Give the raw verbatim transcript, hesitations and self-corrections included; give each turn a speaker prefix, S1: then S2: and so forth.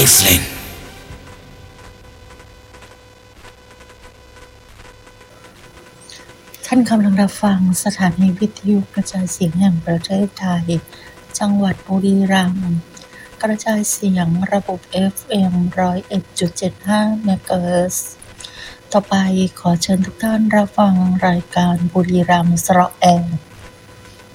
S1: Lifeline
S2: ท่านกำลังรับฟังสถานีวิทยุกระจายเสียงแห่งประเทศไทยจังหวัดบุรีรัมย์กระจายเสียงระบบ เอฟ เอ็ม หนึ่งศูนย์เอ็ดจุดเจ็ดห้า เมกะเฮิรตซ์ต่อไปขอเชิญทุกท่านรับฟังรายการบุรีรัมย์สระแอร์